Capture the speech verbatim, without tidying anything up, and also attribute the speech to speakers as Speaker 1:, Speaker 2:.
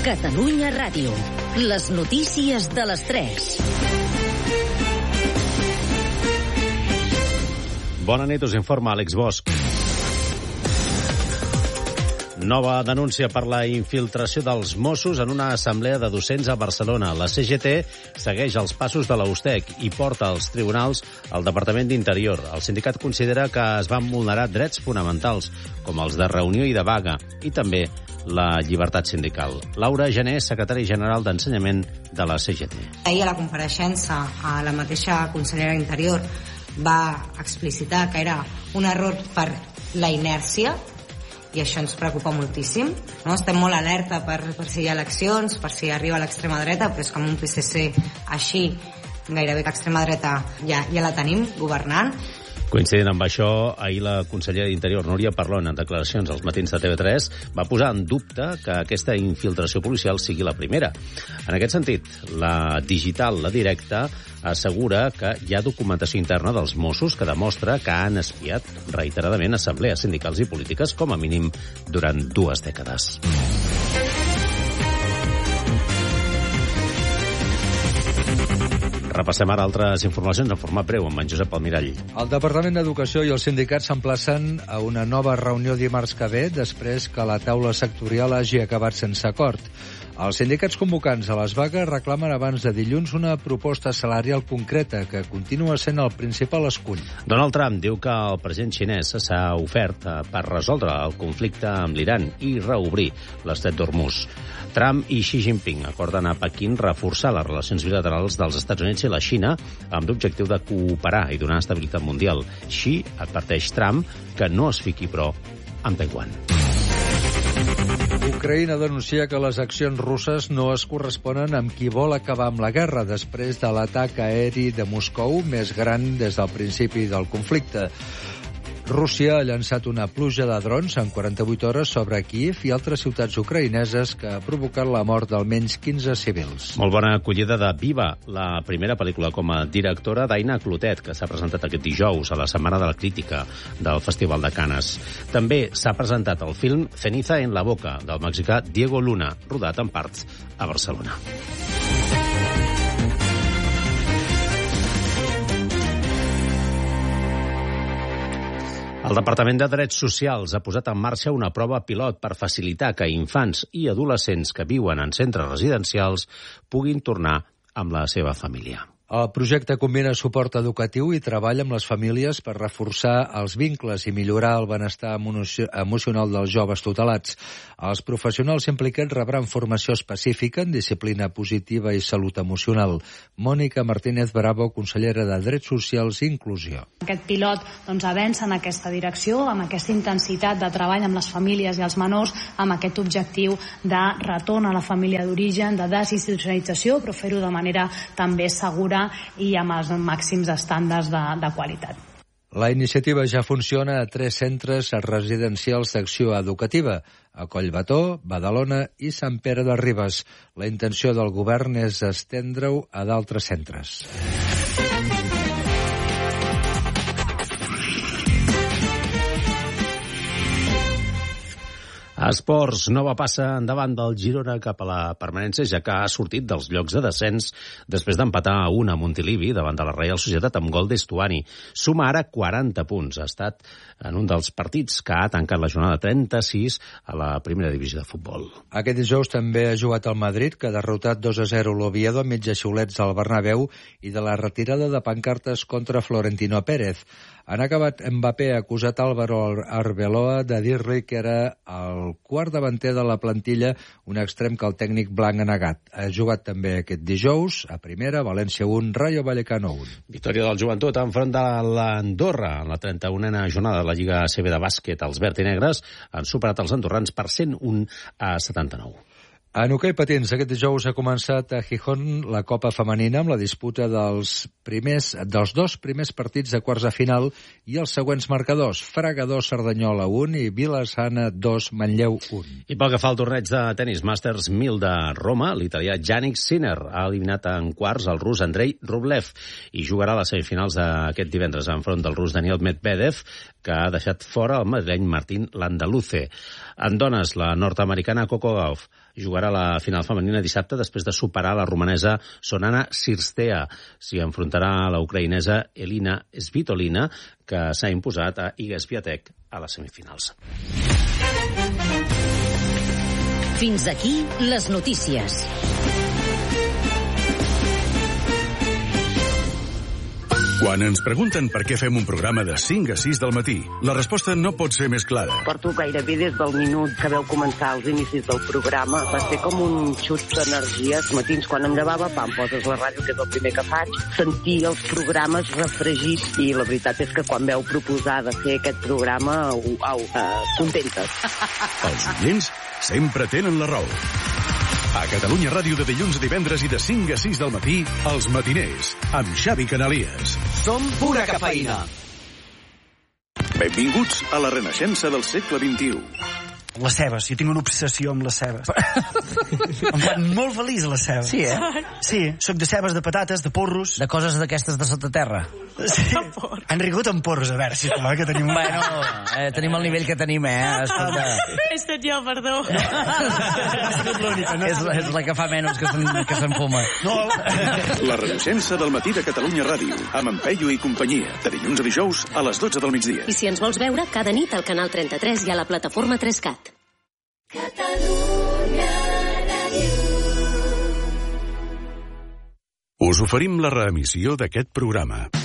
Speaker 1: Catalunya Ràdio. Les notícies de les tres.
Speaker 2: Bona nit, us informa Àlex Bosch. Nova denúncia per la infiltració dels Mossos en una assemblea de docents a Barcelona. La C G T segueix els passos de la U S T E C i porta als tribunals al Departament d'Interior. El sindicat considera que es van vulnerar drets fonamentals, com els de reunió i de vaga, i també la llibertat sindical. Laura Gené, secretari general d'Ensenyament de la C G T.
Speaker 3: Ahir a la compareixença a la mateixa consellera d'Interior va explicitar que era un error per la inèrcia, i això ens preocupa moltíssim. No? Estem molt alerta per, per si hi ha eleccions, per si arriba l'extrema dreta, però és que amb un P S C així, gairebé que l'extrema dreta ja, ja la tenim governant.
Speaker 2: Coincidint amb això, ahir la consellera d'Interior, Núria Parlon, en declaracions als matins de T V tres, va posar en dubte que aquesta infiltració policial sigui la primera. En aquest sentit, la digital, la directa, assegura que hi ha documentació interna dels Mossos que demostra que han espiat reiteradament assemblees sindicals i polítiques, com a mínim durant dues dècades. Repassem ara altres informacions en format breu amb en Josep Almirall.
Speaker 4: El Departament d'Educació i els sindicats s'emplacen a una nova reunió dimarts que ve després que la taula sectorial hagi acabat sense acord. Els sindicats convocants a les vagues reclamen abans de dilluns una proposta salarial concreta que continua sent el principal escull.
Speaker 2: Donald Trump diu que el president xinès s'ha ofert per resoldre el conflicte amb l'Iran i reobrir l'estret d'Hormuz. Trump i Xi Jinping acorden a Pequín reforçar les relacions bilaterals dels Estats Units i la Xina amb l'objectiu de cooperar i donar estabilitat mundial. Xi adverteix Trump que no es fiqui, però, amb Taiwan.
Speaker 4: Ucraïna denuncia que les accions russes no es corresponen amb qui vol acabar amb la guerra després de l'atac aeri de Moscou més gran des del principi del conflicte. Rússia ha llançat una pluja de drons en quaranta-vuit hores sobre Kíev i altres ciutats ucraïneses que ha provocat la mort d'almenys quinze civils.
Speaker 2: Molt bona acollida de Viva, la primera pel·lícula com a directora d'Aina Clotet, que s'ha presentat aquest dijous a la Setmana de la Crítica del Festival de Canes. També s'ha presentat el film Ceniza en la boca, del mexicà Diego Luna, rodat en parts a Barcelona. El Departament de Drets Socials ha posat en marxa una prova pilot per facilitar que infants i adolescents que viuen en centres residencials puguin tornar amb la seva família.
Speaker 4: El projecte combina suport educatiu i treball amb les famílies per reforçar els vincles i millorar el benestar emocional dels joves tutelats. Els professionals implicats rebran formació específica en disciplina positiva i salut emocional. Mònica Martínez Bravo, consellera de Drets Socials i Inclusió.
Speaker 5: Aquest pilot doncs, avança en aquesta direcció, amb aquesta intensitat de treball amb les famílies i els menors, amb aquest objectiu de retorn a la família d'origen, de desinstitucionalització, però fer-ho de manera també segura i amb els màxims estàndards de, de qualitat.
Speaker 4: La iniciativa ja funciona a tres centres residencials d'acció educativa, a Collbató, Badalona i Sant Pere de Ribes. La intenció del govern és estendre-ho a d'altres centres.
Speaker 2: Esports, nova passa endavant del Girona cap a la permanència, ja que ha sortit dels llocs de descens després d'empatar a un a Montilivi davant de la Reial Societat amb gol d'Estuani. Suma ara quaranta punts. Ha estat en un dels partits que ha tancat la jornada trenta-sis a la primera divisió de futbol.
Speaker 4: Aquest dijous també ha jugat el Madrid, que ha derrotat dos a zero l'Oviedo amb mitja xiulets del Bernabéu i de la retirada de pancartes contra Florentino Pérez. Han acabat Mbappé acusat Álvaro Arbeloa de dir-li que era el quart davanter de la plantilla, un extrem que el tècnic blanc ha negat. Ha jugat també aquest dijous, a primera, València un, Rayo Vallecano un.
Speaker 2: Victòria del Joventut enfront de l'Andorra en la trenta-unena jornada de la Lliga A C B de bàsquet. Els verd i negres han superat els andorrans per cent un a setanta-nou.
Speaker 4: En hoquei patins, aquest dijous ha començat a Gijón la Copa Femenina amb la disputa dels primers, dels dos primers partits de quarts de final i els següents marcadors: Fraga dos, Cerdanyola un i Vilassana dos, Manlleu un.
Speaker 2: I pel que fa al torneig de tenis Masters mil de Roma, l'italià Jannik Sinner ha eliminat en quarts el rus Andrei Rublev i jugarà a les semifinals d'aquest divendres enfront del rus Daniel Medvedev, que ha deixat fora el madrileny Martín Landaluce. En dones, la nord-americana Coco Gauff jugarà a la final femenina dissabte després de superar la romanesa Sonana Cirstea. S'hi enfrontarà a la ucraïnesa Elina Svitolina, que s'ha imposat a Iga Swiatek a les semifinals.
Speaker 1: Fins aquí les notícies.
Speaker 6: Quan ens pregunten per què fem un programa de cinc a sis del matí, la resposta no pot ser més clara.
Speaker 7: Porto gairebé des del minut que veu començar els inicis del programa. Va ser com un xut d'energia. Els matins, quan em llevava, pam, poses la ràdio, que és el primer que faig, sentir els programes refregits. I la veritat és que quan veu proposar de fer aquest programa, au, au, uh, contentes.
Speaker 6: Els oients sempre tenen la raó. A Catalunya Ràdio de dilluns a divendres i de cinc a sis del matí, Els Matiners, amb Xavi Canalies.
Speaker 8: Som pura cafeïna.
Speaker 6: Benvinguts a la renaixença del segle vint-i-u.
Speaker 8: Les cebes, jo tinc una obsessió amb les cebes. Em fan molt feliç les cebes.
Speaker 9: Sí, eh?
Speaker 8: Sí, soc de cebes, de patates, de porros.
Speaker 9: De coses d'aquestes de sota terra.
Speaker 8: Sí. Han rigut amb porros, a veure, sisplau, que tenim...
Speaker 9: Bueno, eh, tenim el nivell que tenim, eh? Escolta.
Speaker 10: He estat jo, perdó.
Speaker 9: No? És, la, és la que fa menys que se'n fuma.
Speaker 8: No.
Speaker 6: La renaixença del matí de Catalunya Ràdio, amb en Peyu i companyia, de dilluns a dijous a les dotze del migdia.
Speaker 10: I si ens vols veure, cada nit al canal trenta-tres i a la plataforma tres cat. Catalunya Ràdio.
Speaker 6: Us oferim la reemissió d'aquest programa.